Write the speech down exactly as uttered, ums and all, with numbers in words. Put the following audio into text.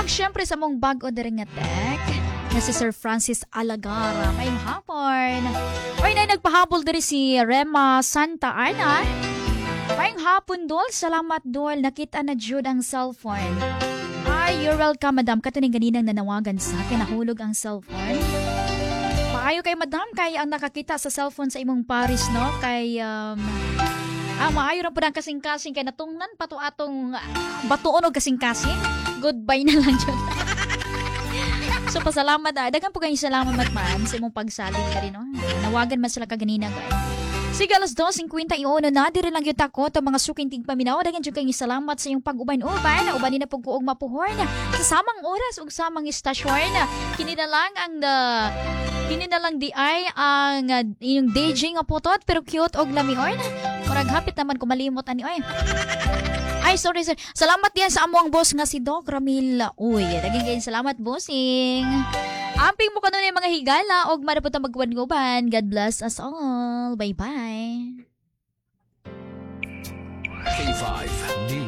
syempre sa mong bag-o diri nga tek na si Sir Francis Alagara. Mayong hapon. Oy, na nagpahabol diri si Rema Santa Ana. Mayong hapon, Dol. Salamat, Dol. Nakita na Jude ang cellphone. Ay, you're welcome, madam. Katuning ganinang nanawagan sa akin. Nahulog ang cellphone. Paayo kay madam. Kay ang nakakita sa cellphone sa imong Paris, no? Kay, um... Ah, maayo na po ng kasing-kasing. Kay natungnan pa to atong uh, batuon o kasing-kasing. Goodbye na lang dyan. So, pasalamat. Ah. Dagan po kayong salamat, ma'am, sa imong pagsalig ka rin, no? Nawagan man sila kaganina, guys. Sige, alas dos fifty-one na, diri lang yung takot ang mga suking tigpaminaw. Dagan dyan kayong salamat sa iyong pag-uban-uban. Ubanin na pong kuong mapuhor na. Sa samang oras o samang istasyon na. Kini na lang ang uh, kini na lang di ay ang uh, yung D J nga putot pero cute og lamion. Murag hapit naman ko malimot ani oy. Ay, sorry sir. Salamat yan sa amuang boss nga si Doc Ramil. Uy, dagan kayong salamat, bossing. Amping mo kanon yung mga higala og marapot ang magwan-guban. God bless us all. Bye-bye. K five News.